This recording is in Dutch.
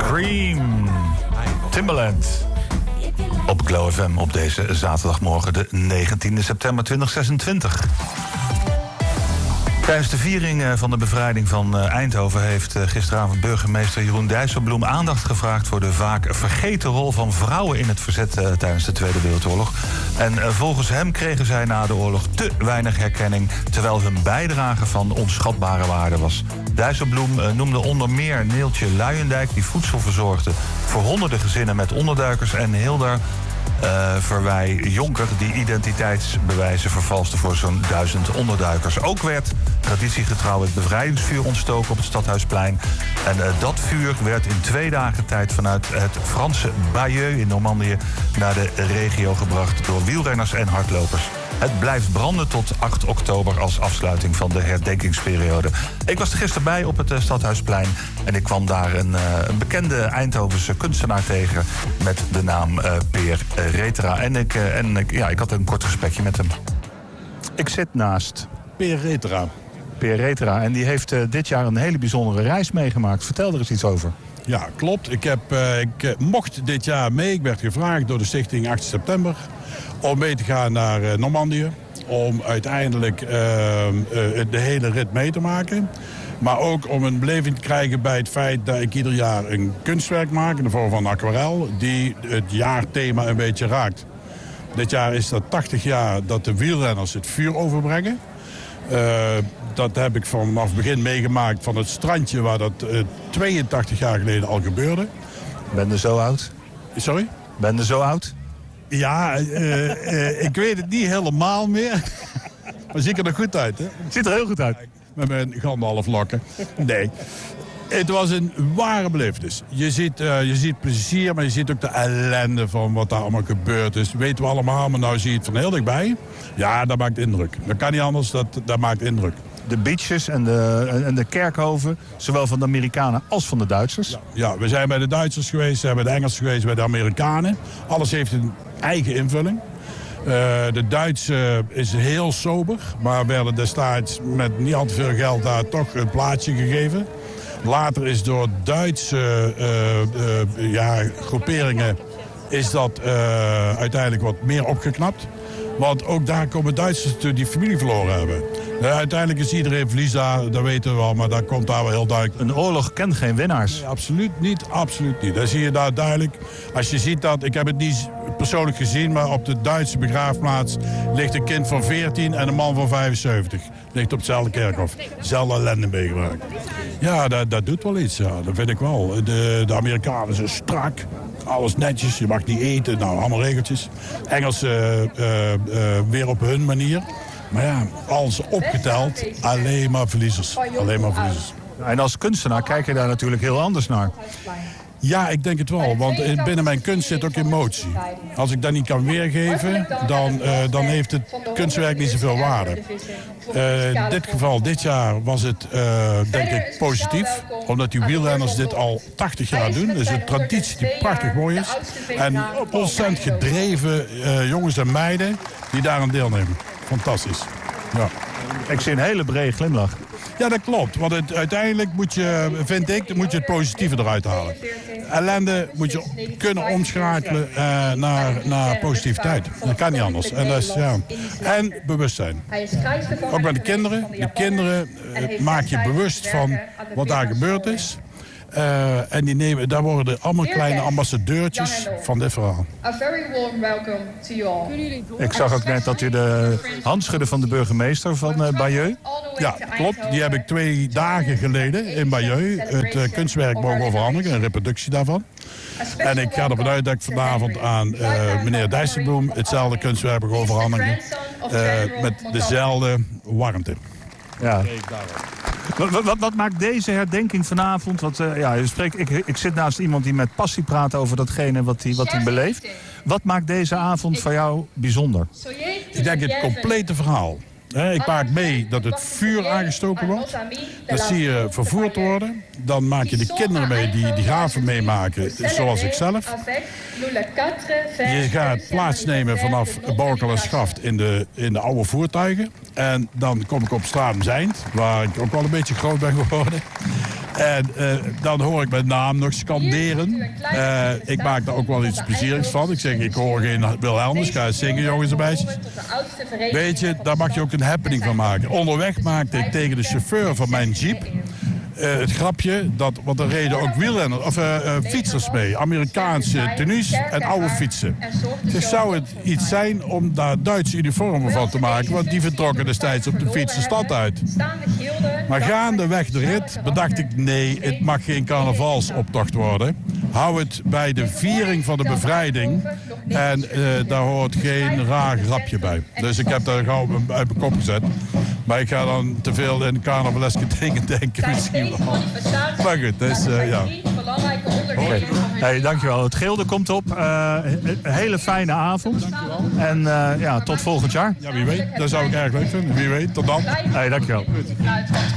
Supreme. Timbaland. Op Glow FM op deze zaterdagmorgen, de 19e september 2026. Tijdens de viering van de bevrijding van Eindhoven heeft gisteravond burgemeester Jeroen Dijsselbloem aandacht gevraagd voor de vaak vergeten rol van vrouwen in het verzet tijdens de Tweede Wereldoorlog. En volgens hem kregen zij na de oorlog te weinig herkenning, terwijl hun bijdrage van onschatbare waarde was. Dijsselbloem noemde onder meer Neeltje Luijendijk, die voedsel verzorgde voor honderden gezinnen met onderduikers, en Hilda Verwij Jonker, die identiteitsbewijzen vervalste voor zo'n 1000 onderduikers. Ook werd traditiegetrouw het bevrijdingsvuur ontstoken op het Stadhuisplein. En dat vuur werd in 2 dagen tijd vanuit het Franse Bayeux in Normandië naar de regio gebracht door wielrenners en hardlopers. Het blijft branden tot 8 oktober als afsluiting van de herdenkingsperiode. Ik was er gisteren bij op het Stadhuisplein en ik kwam daar een bekende Eindhovense kunstenaar tegen met de naam Peer Retera. En ik had een kort gesprekje met hem. Ik zit naast Peer Retera. Peer Retera, en die heeft dit jaar een hele bijzondere reis meegemaakt. Vertel er eens iets over. Ja, klopt. Ik mocht dit jaar mee. Ik werd gevraagd door de stichting 8 september... om mee te gaan naar Normandië. Om uiteindelijk de hele rit mee te maken. Maar ook om een beleving te krijgen bij het feit dat ik ieder jaar een kunstwerk maak... in de vorm van aquarel, die het jaarthema een beetje raakt. Dit jaar is dat 80 jaar dat de wielrenners het vuur overbrengen. Dat heb ik vanaf het begin meegemaakt van het strandje... waar dat 82 jaar geleden al gebeurde. Ben je zo oud? Sorry? Ben je zo oud? Ja, ik weet het niet helemaal meer. Maar zie ik er nog goed uit, hè? Het ziet er heel goed uit. Met mijn gandenhalflokken. Nee. Het was een ware belevenis. Je ziet plezier, maar je ziet ook de ellende van wat daar allemaal gebeurd is. Dat weten we allemaal, maar nou zie je het van heel dichtbij. Ja, dat maakt indruk. Dat kan niet anders, dat maakt indruk. De beaches en de kerkhoven, zowel van de Amerikanen als van de Duitsers. Ja, we zijn bij de Duitsers geweest, we zijn bij de Engelsen geweest, bij de Amerikanen. Alles heeft een eigen invulling. De Duitse is heel sober, maar werden destijds met niet al te veel geld daar toch een plaatsje gegeven. Later is door Duitse groeperingen is dat uiteindelijk wat meer opgeknapt. Want ook daar komen Duitsers die familie verloren hebben. Uiteindelijk is iedereen verliezer, dat weten we wel, maar dat komt daar wel heel duidelijk. Een oorlog kent geen winnaars. Nee, absoluut niet, absoluut niet. Dat zie je daar duidelijk. Als je ziet dat, ik heb het niet persoonlijk gezien, maar op de Duitse begraafplaats ligt een kind van 14 en een man van 75. Ligt op hetzelfde kerkhof. Dezelfde ellende meegemaakt. Ja, dat doet wel iets, ja, dat vind ik wel. De Amerikanen zijn strak. Alles netjes, je mag niet eten, nou, allemaal regeltjes. Engelsen weer op hun manier. Maar ja, alles opgeteld, alleen maar verliezers. Alleen maar verliezers. En als kunstenaar kijk je daar natuurlijk heel anders naar. Ja, ik denk het wel, want binnen mijn kunst zit ook emotie. Als ik dat niet kan weergeven, dan heeft het kunstwerk niet zoveel waarde. In dit geval, dit jaar, was het denk ik positief. Omdat die wielrenners dit al 80 jaar doen. Dus een traditie die prachtig mooi is. En ontzettend gedreven jongens en meiden die daaraan deelnemen. Fantastisch. Ja. Ik zie een hele brede glimlach. Ja, dat klopt. Want uiteindelijk moet je, vind ik, moet je het positieve eruit halen. Ellende moet je kunnen omschakelen naar positiviteit. Dat kan niet anders. En, dat is, ja. En bewustzijn. Ook bij de kinderen. De kinderen maak je bewust van wat daar gebeurd is. En daar worden allemaal kleine ambassadeurtjes van dit verhaal. Ik zag ook net dat u de hand schudde van de burgemeester van Bayeux. Ja, klopt. Die heb ik 2 dagen geleden in Bayeux het kunstwerk mogen overhandigen, een reproductie daarvan. En ik ga ervan uit dat ik vanavond aan meneer Dijsselbloem hetzelfde kunstwerk mag overhandigen. Met dezelfde warmte. Ja. Wat maakt deze herdenking vanavond? Ik zit naast iemand die met passie praat over datgene wat hij beleeft. Wat maakt deze avond voor jou bijzonder? Ik denk het complete verhaal. Ik maak mee dat het vuur aangestoken wordt. Dat zie je vervoerd worden. Dan maak je de kinderen mee die graven meemaken, zoals ik zelf. Je gaat plaatsnemen vanaf Borkel en Schaft in de oude voertuigen. En dan kom ik op Stratum Zijnd, waar ik ook wel een beetje groot ben geworden. En dan hoor ik mijn naam nog scanderen. Ik maak daar ook wel iets plezierigs van. Ik zeg, ik hoor geen Wilhelmus, ga eens zingen, jongens en meisjes. Weet je, daar mag je ook een happening van maken. Onderweg maakte ik tegen de chauffeur van mijn jeep het grapje, want er reden ook fietsers mee. Amerikaanse tenues en oude fietsen. Dus zou het iets zijn om daar Duitse uniformen van te maken, want die vertrokken destijds op de fiets de stad uit. Maar gaandeweg de rit bedacht ik, nee, het mag geen carnavalsoptocht worden. Hou het bij de viering van de bevrijding en daar hoort geen raar grapje bij. Dus ik heb daar gauw uit mijn kop gezet. Maar ik ga dan te veel in carnavaleske dingen denken misschien wel. Maar goed, dus ja. Okay. Hey, dankjewel. Het gilde komt op. Een hele fijne avond. En tot volgend jaar. Ja, wie weet. Dat zou ik erg leuk vinden. Wie weet. Tot dan. Hey, dankjewel.